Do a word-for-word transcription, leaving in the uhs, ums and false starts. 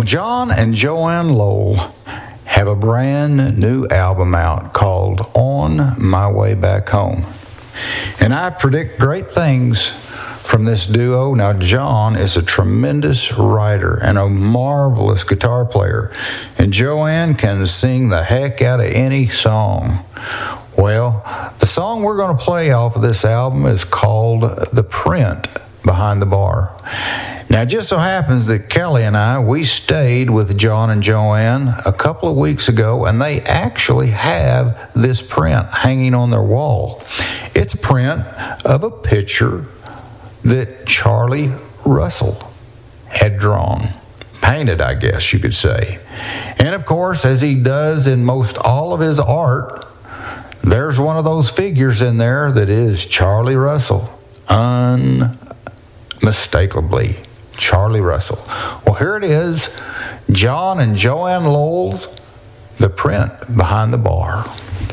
John and Joanne Lowell have a brand new album out called On My Way Back Home. And I predict great things from this duo. Now, John is a tremendous writer and a marvelous guitar player, and Joanne can sing the heck out of any song. Well, the song we're going to play off of this album is called The Print Behind the Bar. Now, it just so happens that Kelly and I, we stayed with John and Joanne a couple of weeks ago, and they actually have this print hanging on their wall. It's a print of a picture that Charlie Russell had drawn, painted, I guess you could say. And of course, as he does in most all of his art, there's one of those figures in there that is Charlie Russell, unmistakably Charlie Russell. Well, here it is, John and Joanne Lowell's The Print Behind the Bar.